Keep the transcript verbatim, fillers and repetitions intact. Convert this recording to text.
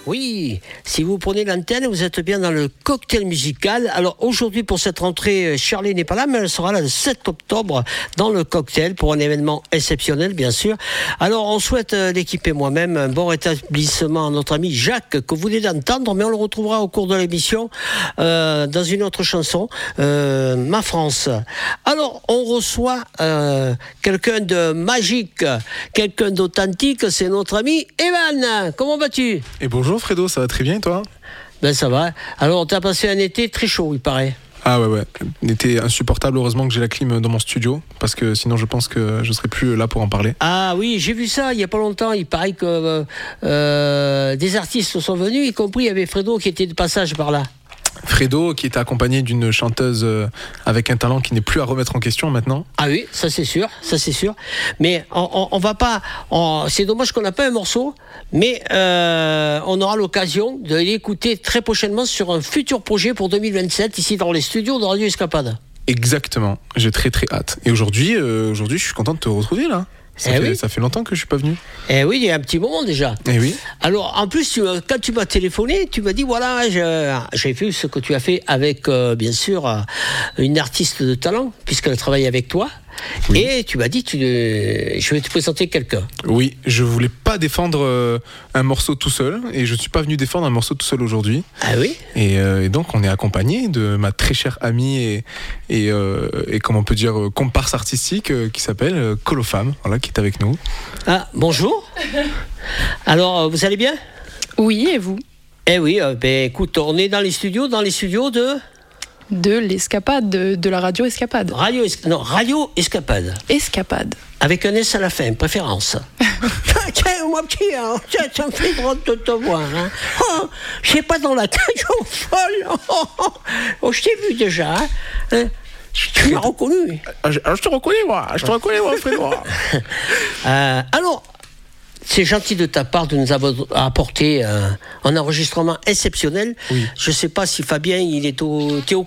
Oui, si vous prenez l'antenne, vous êtes bien dans le cocktail musical. Alors aujourd'hui, pour cette rentrée, Shirley n'est pas là, mais elle sera là le sept octobre dans le cocktail pour un événement exceptionnel, bien sûr. Alors on souhaite, euh, l'équipe et moi-même, un bon rétablissement à notre ami Jacques, que vous venez d'entendre, mais on le retrouvera au cours de l'émission euh, dans une autre chanson, euh, Ma France. Alors on reçoit euh, quelqu'un de magique, quelqu'un d'authentique, c'est notre ami Evan. Comment vas-tu ? Et bonjour Fredo, ça va très bien et toi ? Ben ça va. Alors t'as passé un été très chaud, il paraît. Ah ouais ouais, un été insupportable, heureusement que j'ai la clim dans mon studio, parce que sinon je pense que je serais plus là pour en parler. Ah oui, j'ai vu ça il y a pas longtemps, il paraît que euh, euh, des artistes sont venus, y compris il y avait Fredo qui était de passage par là. Fredo qui était accompagné d'une chanteuse avec un talent qui n'est plus à remettre en question maintenant. Ah oui, ça c'est sûr, ça c'est sûr. Mais on, on, on va pas. On, c'est dommage qu'on n'a pas un morceau, mais euh, on aura l'occasion de l'écouter très prochainement sur un futur projet pour deux mille vingt-sept ici dans les studios de Radio Escapade. Exactement, j'ai très très hâte. Et aujourd'hui, euh, aujourd'hui, je suis content de te retrouver là. Ça, eh fait, oui. ça fait longtemps que je suis pas venu. Eh oui, il y a un petit moment déjà. Eh oui. Alors, en plus, tu, quand tu m'as téléphoné, tu m'as dit, voilà, je, j'ai vu ce que tu as fait avec, euh, bien sûr, euh, une artiste de talent, puisqu'elle travaille avec toi. Oui. Et tu m'as dit, tu, euh, je vais te présenter quelqu'un. Oui, je voulais pas défendre euh, un morceau tout seul, et je suis pas venu défendre un morceau tout seul aujourd'hui. Ah oui. Et, euh, et donc, on est accompagné de ma très chère amie et, et, euh, et comment on peut dire, comparse artistique euh, qui s'appelle euh, Colofam, voilà, qui est avec nous. Ah, bonjour. Alors, vous allez bien ? Oui, et vous ? Eh oui, euh, ben écoute, on est dans les studios, dans les studios de... De l'escapade, de, de la radio Escapade. Radio, non, Radio Escapade. Escapade. Avec un S à la fin, préférence. Tiens, moi petit, hein, ça me fait drôle de te voir. Hein. Oh, je sais pas dans la cage au folle. Oh, oh, oh, je t'ai vu déjà. Hein. Tu m'as reconnu. Je, je te reconnais, moi. Je te reconnais, moi, Frédéric. euh, alors, c'est gentil de ta part de nous avoir apporté euh, un enregistrement exceptionnel. Oui. Je ne sais pas si Fabien, il est au, t'es au